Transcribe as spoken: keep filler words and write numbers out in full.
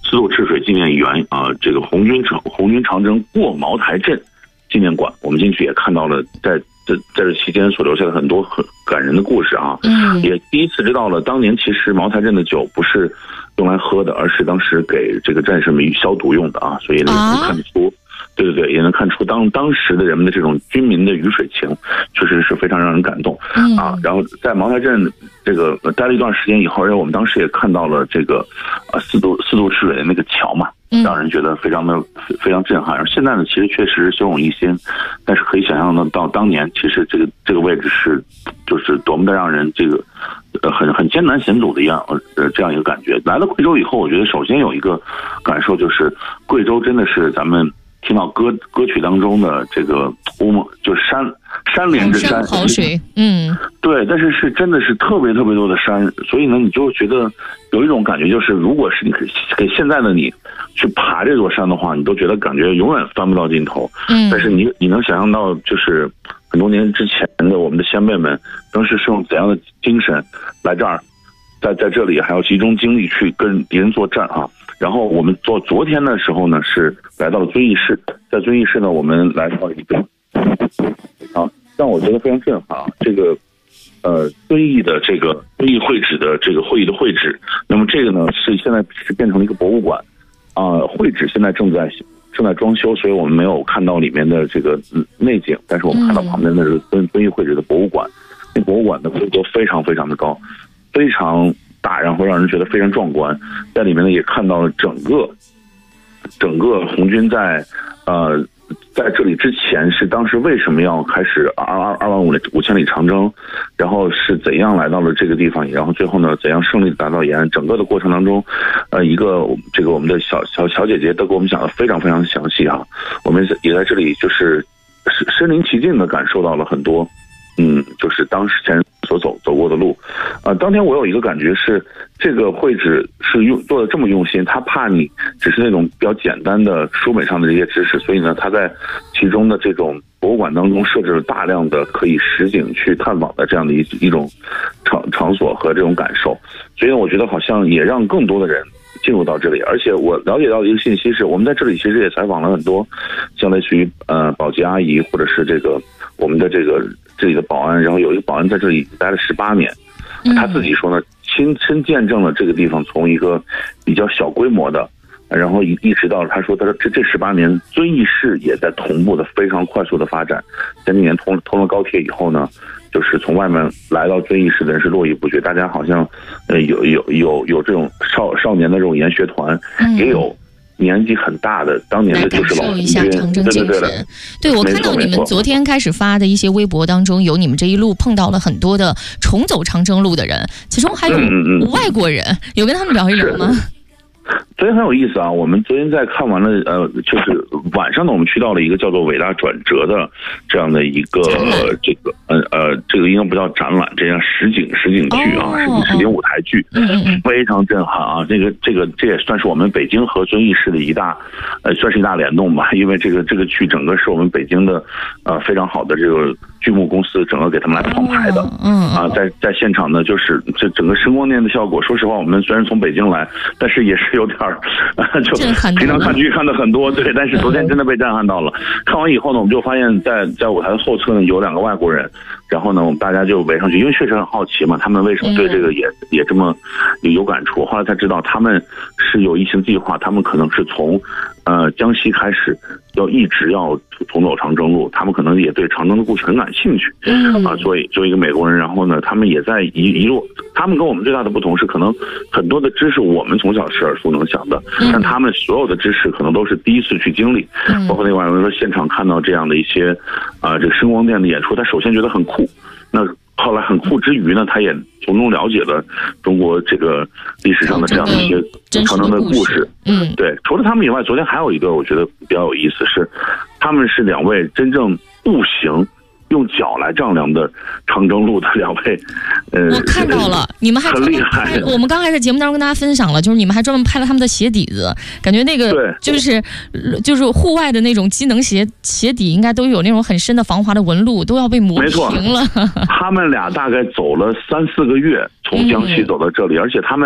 四渡赤水纪念园啊，这个红军长红军长征过茅台镇纪念馆，我们进去也看到了在在在这期间所留下的很多很感人的故事啊， 嗯， 也第一次知道了当年其实茅台镇的酒不是用来喝的，而是当时给这个战士们消毒用的啊，所以也能看出。啊对对对，也能看出当当时的人们的这种军民的鱼水情，确实是非常让人感动、 嗯、 啊。然后在茅台镇这个待了一段时间以后，而且我们当时也看到了这个啊四渡四渡赤水的那个桥嘛，让人觉得非常的非常震撼。而现在呢，其实确实修容一新，但是可以想象的到当年，其实这个这个位置是就是多么的让人这个呃很很艰难险阻的一样呃这样一个感觉。来了贵州以后，我觉得首先有一个感受就是贵州真的是咱们。听到歌歌曲当中的这个乌蒙，就是山山连着山， 好水，嗯， 对，但是是真的是特别特别多的山，所以呢，你就觉得有一种感觉，就是如果是你给现在的你去爬这座山的话，你都觉得感觉永远翻不到尽头。 嗯， 但是你你能想象到，就是很多年之前的我们的先辈们，当时是用怎样的精神来这儿，在在这里还要集中精力去跟敌人作战啊。然后我们做昨天的时候呢，是来到了遵义市，在遵义市呢，我们来到一个啊，让我觉得非常震撼啊。这个呃，遵义的这个遵义会址的这个会议的会址，那么这个呢是现在是变成了一个博物馆啊。会址现在正在正在装修，所以我们没有看到里面的这个内景，但是我们看到旁边的是遵遵义会址的博物馆。那博物馆的规格非常非常的高，非常。大，然后让人觉得非常壮观，在里面呢也看到了整个整个红军在呃在这里之前是当时为什么要开始二二二万五五千里长征，然后是怎样来到了这个地方，然后最后呢怎样胜利达到延安，整个的过程当中，呃一个这个我们的小小小姐姐都给我们讲的非常非常详细哈，我们也在这里就是身临其境的感受到了很多。嗯，就是当时前人所走走过的路，呃，当天我有一个感觉是，这个会址是用做的这么用心，他怕你只是那种比较简单的书本上的这些知识，所以呢，他在其中的这种博物馆当中设置了大量的可以实景去探访的这样的一一种场场所和这种感受，所以呢，我觉得好像也让更多的人进入到这里，而且我了解到的一个信息是，我们在这里其实也采访了很多，像类似于呃保洁阿姨或者是这个我们的这个。这里的保安，然后有一个保安在这里待了十八年，他自己说呢，亲身见证了这个地方从一个比较小规模的，然后一一直到他说，他说这这十八年，遵义市也在同步的非常快速的发展。前几年通通了高铁以后呢，就是从外面来到遵义市的人是络绎不绝，大家好像呃有有有有这种少少年的这种研学团，也有。年纪很大的，当年的就是老红军， 对对对对，对我看到你们昨天开始发的一些微博当中，有你们这一路碰到了很多的重走长征路的人，其中还有外国人，嗯嗯嗯有跟他们聊一聊吗？ 昨天很有意思啊！我们昨天在看完了，呃，就是晚上呢，我们去到了一个叫做“伟大转折”的这样的一个这个呃呃，这个应该不叫展览，这样实景实景剧啊，实景实景舞台剧，非常震撼啊！这个这个这也算是我们北京和遵义市的一大，呃，算是一大联动吧。因为这个这个剧整个是我们北京的呃非常好的这个剧目公司整个给他们来捧拍的，嗯啊，在在现场呢，就是这整个声光电的效果，说实话，我们虽然从北京来，但是也是有点儿，就平常看剧看的很多，对，但是昨天真的被震撼到了。看完以后呢，我们就发现在在舞台的后侧呢有两个外国人，然后呢我们大家就围上去，因为确实很好奇嘛，他们为什么对这个也也这么有感触？后来才知道他们是有一行计划，他们可能是从呃江西开始要一直要重走长征路，他们可能也对长征的故事很感兴趣啊。作为作为一个美国人，然后呢，他们也在一一路，他们跟我们最大的不同是，可能很多的知识我们从小是耳熟能详的，但他们所有的知识可能都是第一次去经历。包括那晚上说现场看到这样的一些啊、呃、这个声光电的演出，他首先觉得很酷，那后来很酷之余呢，他也从中了解了中国这个历史上的这样的一些长征的故事。嗯，对。除了他们以外，昨天还有一个我觉得比较有意思是，他们是两位真正步行用脚来丈量的长征路的两位，呃， 我看到了，你们还很厉害。 我们刚才在节目当中跟大家分享了，就是你们还专门拍了他们的鞋底子，感觉那个就是就是户外的那种机能鞋鞋底，应该都有那种很深的防滑的纹路，都要被磨平了。 他们俩大概走了三四个月，从江西走到这里，嗯、而且他们